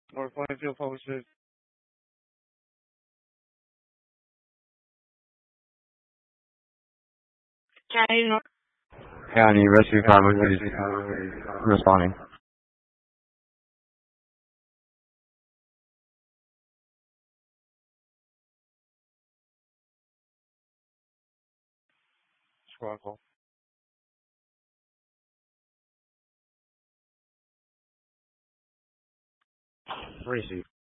North Plainfield Public Safety. County Rescue 508 responding. Squad call. Receive.